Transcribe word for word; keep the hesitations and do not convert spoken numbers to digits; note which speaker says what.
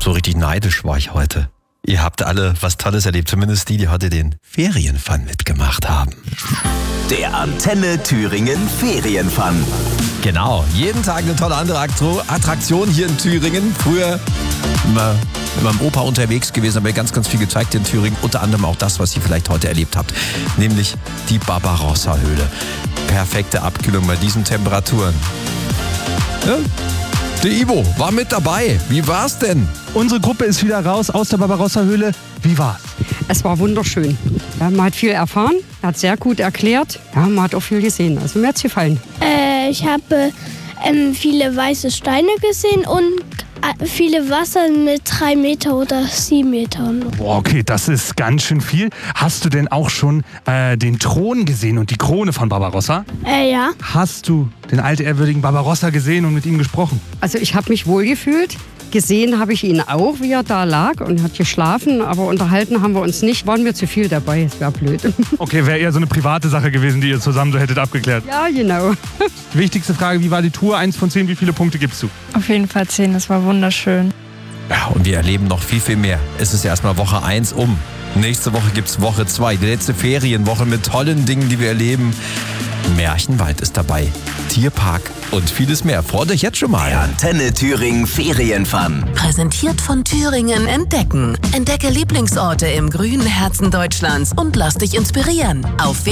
Speaker 1: So richtig neidisch war ich heute. Ihr habt alle was Tolles erlebt, zumindest die, die heute den Ferienfun mitgemacht haben.
Speaker 2: Der Antenne Thüringen Ferienfun.
Speaker 1: Genau, jeden Tag eine tolle andere Attraktion hier in Thüringen. Früher immer mit meinem Opa unterwegs gewesen, haben wir ganz, ganz viel gezeigt in Thüringen. Unter anderem auch das, was ihr vielleicht heute erlebt habt, nämlich die Barbarossa-Höhle. Perfekte Abkühlung bei diesen Temperaturen. Ja? Der Ivo war mit dabei. Wie war's denn?
Speaker 3: Unsere Gruppe ist wieder raus aus der Barbarossa-Höhle. Wie war's?
Speaker 4: Es war wunderschön. Ja, man hat viel erfahren, er hat sehr gut erklärt. Ja, man hat auch viel gesehen. Also mir hat's gefallen.
Speaker 5: Äh, ich habe ähm, viele weiße Steine gesehen und äh, viele Wasser mit drei Meter oder sieben Metern.
Speaker 3: Boah, okay, das ist ganz schön viel. Hast du denn auch schon äh, den Thron gesehen und die Krone von Barbarossa?
Speaker 5: Äh, ja.
Speaker 3: Hast du den altehrwürdigen Barbarossa gesehen und mit ihm gesprochen?
Speaker 4: Also ich habe mich wohl gefühlt. Gesehen habe ich ihn auch, wie er da lag und hat geschlafen, aber unterhalten haben wir uns nicht. Waren wir zu viel dabei, das wäre blöd.
Speaker 3: Okay, wäre eher so eine private Sache gewesen, die ihr zusammen so hättet abgeklärt.
Speaker 4: Ja, genau.
Speaker 3: Wichtigste Frage, wie war die Tour? Eins von zehn, wie viele Punkte gibst du?
Speaker 6: Auf jeden Fall zehn, das war wunderschön.
Speaker 1: Ja, und wir erleben noch viel, viel mehr. Es ist erstmal Woche eins um. Nächste Woche gibt's Woche zwei, die letzte Ferienwoche mit tollen Dingen, die wir erleben. Märchenwald ist dabei, Tierpark und vieles mehr. Freut euch jetzt schon mal.
Speaker 2: Der Antenne Thüringen Ferienfun.
Speaker 7: Präsentiert von Thüringen Entdecken. Entdecke Lieblingsorte im grünen Herzen Deutschlands und lass dich inspirieren. Auf